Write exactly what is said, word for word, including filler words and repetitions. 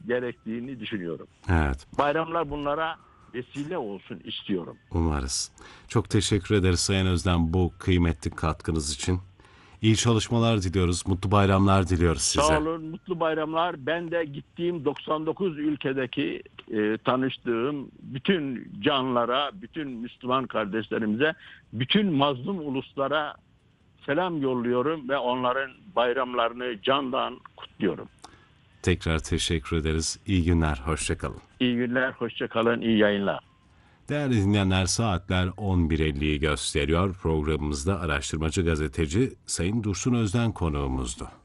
gerektiğini düşünüyorum. Evet, Bayramlar bunlara vesile olsun istiyorum. umarız. Çok teşekkür ederiz Sayın Özden bu kıymetli katkınız için. İyi çalışmalar diliyoruz, mutlu bayramlar diliyoruz Sağ size. olun, mutlu bayramlar. Ben de gittiğim doksan dokuz ülkedeki e, tanıştığım bütün canlara, bütün Müslüman kardeşlerimize, bütün mazlum uluslara selam yolluyorum ve onların bayramlarını candan kutluyorum. Tekrar teşekkür ederiz. İyi günler, hoşça kalın. İyi günler, hoşça kalın, iyi yayınlar. Değerli dinleyenler, saatler on bir elliyi gösteriyor. Programımızda araştırmacı gazeteci Sayın Dursun Özden konuğumuzdu.